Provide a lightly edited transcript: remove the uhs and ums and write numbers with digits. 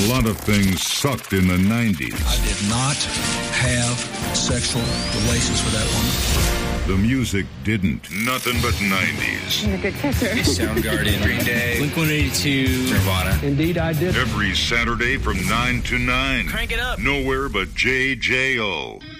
A lot of things sucked in the 90s. I did not have sexual relations with that woman. The music didn't. Nothing but 90s. You're a good kisser. Soundgarden, Green Day, Blink-182, Nirvana. Indeed, I did. Every Saturday from 9 to 9. Crank it up. Nowhere but JJO.